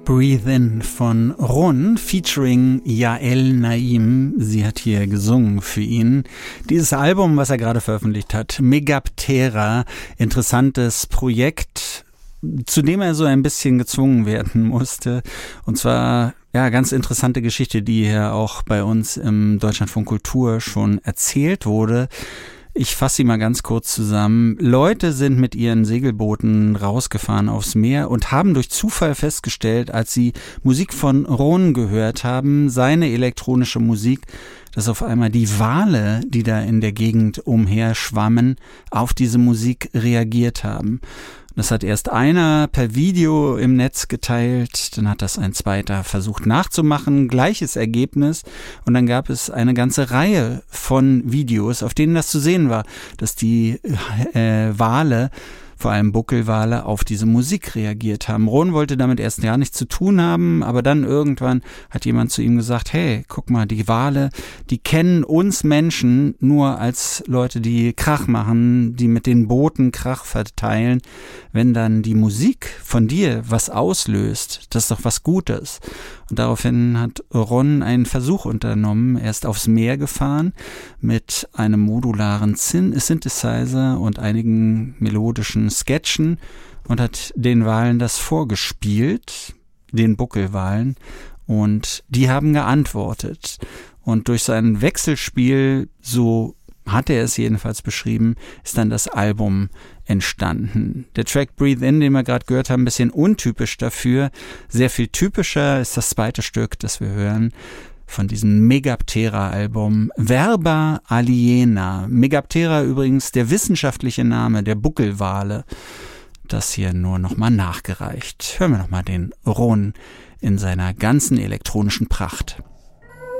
Breathe In von Ron featuring Yael Naim. Sie hat hier gesungen für ihn. Dieses Album, was er gerade veröffentlicht hat, Megaptera, interessantes Projekt, zu dem er so ein bisschen gezwungen werden musste. Und zwar, ja, ganz interessante Geschichte, die hier auch bei uns im Deutschlandfunk Kultur schon erzählt wurde. Ich fasse sie mal ganz kurz zusammen. Leute sind mit ihren Segelbooten rausgefahren aufs Meer und haben durch Zufall festgestellt, als sie Musik von Ron gehört haben, seine elektronische Musik, dass auf einmal die Wale, die da in der Gegend umherschwammen, auf diese Musik reagiert haben. Das hat erst einer per Video im Netz geteilt, dann hat das ein zweiter versucht nachzumachen, gleiches Ergebnis, und dann gab es eine ganze Reihe von Videos, auf denen das zu sehen war, dass die Wale, vor allem Buckelwale, auf diese Musik reagiert haben. Ron wollte damit erst gar nichts zu tun haben, aber dann irgendwann hat jemand zu ihm gesagt, hey, guck mal, die Wale, die kennen uns Menschen nur als Leute, die Krach machen, die mit den Booten Krach verteilen. Wenn dann die Musik von dir was auslöst, das ist doch was Gutes. Und daraufhin hat Ron einen Versuch unternommen. Er ist aufs Meer gefahren mit einem modularen Synthesizer und einigen melodischen Sketchen und hat den Walen das vorgespielt, den Buckelwalen, und die haben geantwortet. Und durch sein Wechselspiel, so hat er es jedenfalls beschrieben, ist dann das Album entstanden. Der Track Breathe In, den wir gerade gehört haben, ein bisschen untypisch dafür. Sehr viel typischer ist das zweite Stück, das wir hören, von diesem Megaptera-Album Verba Aliena. Megaptera übrigens der wissenschaftliche Name der Buckelwale. Das hier nur nochmal nachgereicht. Hören wir nochmal den Ron in seiner ganzen elektronischen Pracht.